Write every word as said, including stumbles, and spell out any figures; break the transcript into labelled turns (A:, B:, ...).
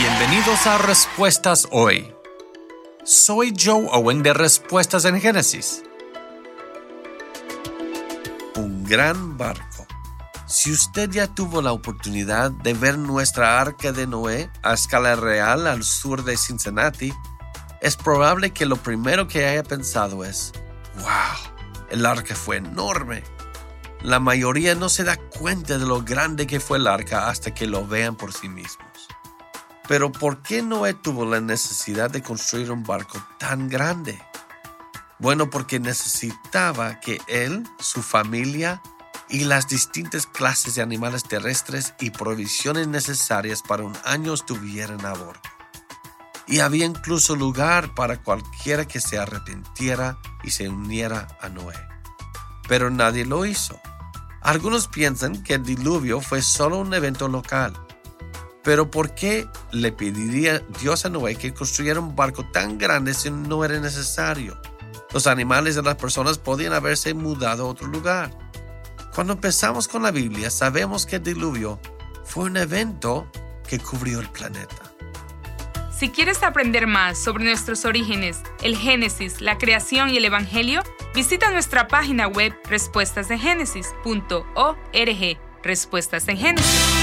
A: Bienvenidos a Respuestas Hoy. Soy Joe Owen de Respuestas en Génesis. Un gran barco. Si usted ya tuvo la oportunidad de ver nuestra Arca de Noé a escala real al sur de Cincinnati, es probable que lo primero que haya pensado es: ¡wow! El arca fue enorme. La mayoría no se da cuenta de lo grande que fue el arca hasta que lo vean por sí mismos. Pero ¿por qué Noé tuvo la necesidad de construir un barco tan grande? Bueno, porque necesitaba que él, su familia y las distintas clases de animales terrestres y provisiones necesarias para un año estuvieran a bordo. Y había incluso lugar para cualquiera que se arrepintiera y se uniera a Noé. Pero nadie lo hizo. Algunos piensan que el diluvio fue solo un evento local. Pero ¿por qué le pediría Dios a Noé que construyera un barco tan grande si no era necesario? Los animales y las personas podían haberse mudado a otro lugar. Cuando empezamos con la Biblia, sabemos que el diluvio fue un evento que cubrió el planeta.
B: Si quieres aprender más sobre nuestros orígenes, el Génesis, la creación y el Evangelio, visita nuestra página web respuestas en génesis punto org. Respuestas en Génesis.